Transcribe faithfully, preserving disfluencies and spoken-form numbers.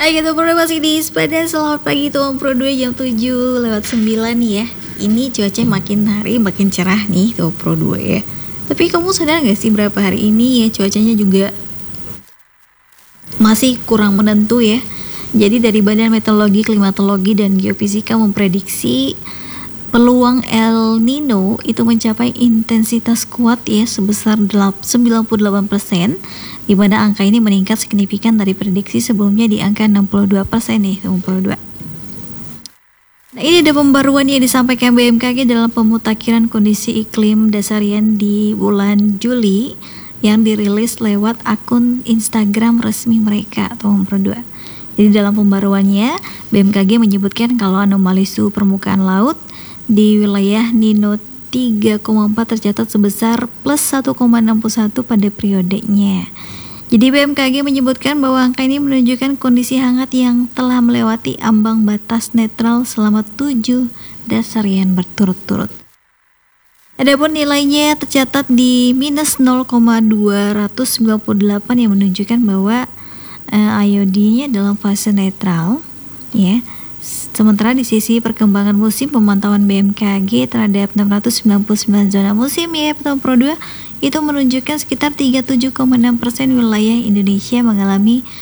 Hai, kita berdua masih di sepeda. Selamat pagi tuh Pro dua, jam tujuh lewat sembilan nih ya. Ini cuaca makin hari makin cerah nih tuh Pro dua ya. Tapi kamu sadar gak sih berapa hari ini ya cuacanya juga masih kurang menentu ya. Jadi dari Badan Meteorologi, Klimatologi, dan Geofisika memprediksi peluang El Nino itu mencapai intensitas kuat ya sebesar sembilan puluh delapan persen, di mana angka ini meningkat signifikan dari prediksi sebelumnya di angka enam puluh dua persen nih, enam puluh dua. Nah, ini ada pembaruan yang disampaikan B M K G dalam pemutakhiran kondisi iklim dasarian di bulan Juli yang dirilis lewat akun Instagram resmi mereka atau Pro dua. Jadi dalam pembaruannya B M K G menyebutkan kalau anomali suhu permukaan laut di wilayah Nino tiga koma empat tercatat sebesar plus satu koma enam satu pada periodenya. Jadi B M K G menyebutkan bahwa angka ini menunjukkan kondisi hangat yang telah melewati ambang batas netral selama tujuh dasarian berturut-turut. Adapun nilainya tercatat di minus nol koma dua sembilan delapan yang menunjukkan bahwa uh, iodinnya dalam fase netral ya. Sementara di sisi perkembangan musim, pemantauan B M K G terhadap enam ratus sembilan puluh sembilan zona musim ya tahun Pro dua itu menunjukkan sekitar tiga puluh tujuh koma enam persen wilayah Indonesia mengalami